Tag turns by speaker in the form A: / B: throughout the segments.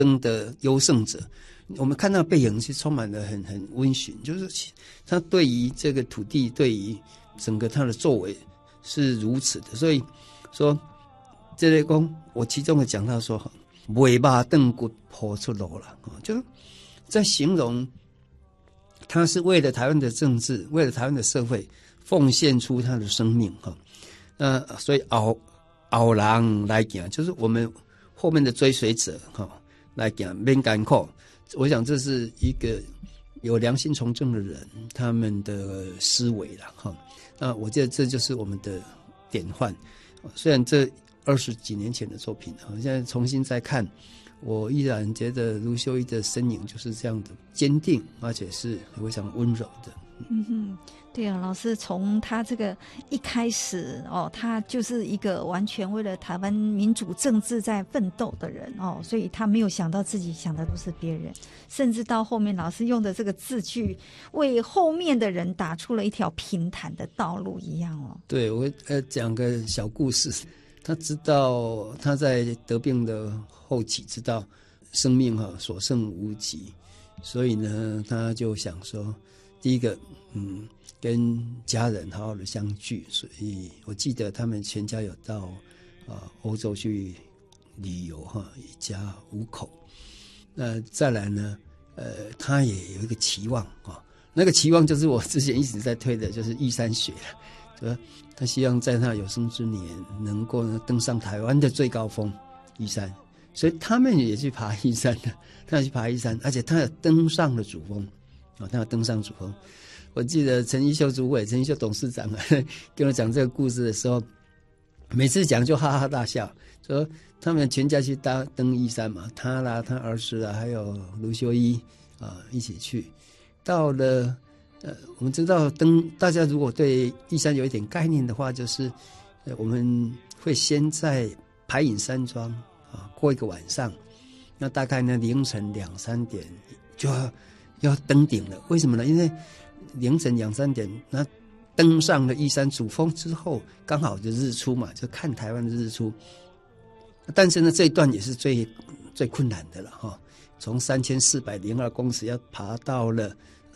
A: 争的优胜者。我们看到背影是充满了很温驯，就是他对于这个土地，对于整个他的作为是如此的。所以说这类公，我其中的讲到说，尾巴凳骨破出路了，就在形容他是为了台湾的政治，为了台湾的社会奉献出他的生命哈。所以后人来讲，就是我们后面的追随者哈来讲免艰苦。我想这是一个有良心从政的人他们的思维啦哈。那我觉得这就是我们的典范。虽然这20几年前的作品，现在重新再看，我依然觉得卢秀一的身影就是这样的坚定，而且是非常温柔的。
B: 对啊，老师从他这个一开始他就是一个完全为了台湾民主政治在奋斗的人所以他没有想到自己想的都是别人，甚至到后面老师用的这个字句，为后面的人打出了一条平坦的道路一样
A: 对，我讲个小故事。他知道他在得病的后期，知道生命所剩无几，所以呢，他就想说，第一个，跟家人好好的相聚。所以我记得他们全家有到欧洲去旅游一家5口。再来呢，他也有一个期望那个期望就是我之前一直在推的，就是玉山学了。他希望在他有生之年能够登上台湾的最高峰玉山，所以他们也去爬玉山的，他要去爬玉山，而且他也登上了主峰他要登上主峰。我记得陈一秀董事长跟我讲这个故事的时候，每次讲就哈哈大笑，说他们全家去登玉山嘛，他啦，他儿子啦，还有卢秀一一起去。到了我们知道大家如果对玉山有一点概念的话，就是我们会先在排隐山庄过一个晚上，那大概呢凌晨2、3点就要登顶了。为什么呢？因为凌晨2、3点，那登上了玉山主峰之后，刚好就日出嘛，就看台湾的日出。但是呢，这一段也是最困难的了从3402公尺要爬到了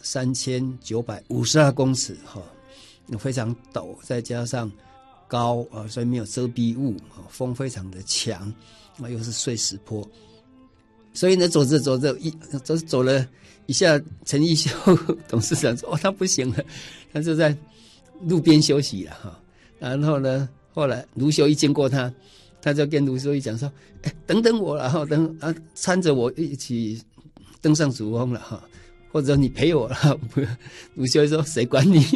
A: 3952公尺非常陡，再加上高所以没有遮蔽物风非常的强又是碎石坡，所以呢走了一下，陈一秀董事长说他不行了，他就在路边休息了然后呢，后来卢秀一经过他就跟卢秀一讲说等等我了搀着我一起登上主峰了或者你陪我了。卢秀一说谁管你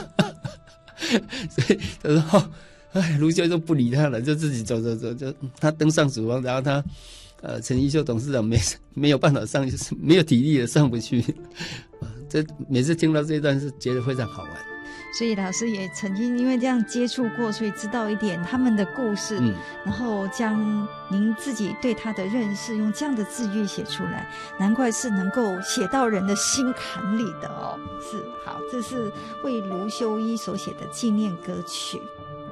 A: 所以他说卢秀一都不理他了，就自己走，就他登上主峰，然后他陈一秀董事长没有办法上，就是没有体力的上不去这每次听到这一段是觉得非常好玩。
B: 所以老师也曾经因为这样接触过，所以知道一点他们的故事然后将您自己对他的认识用这样的字句写出来，难怪是能够写到人的心坎里的是好，这是为卢秀一所写的纪念歌曲。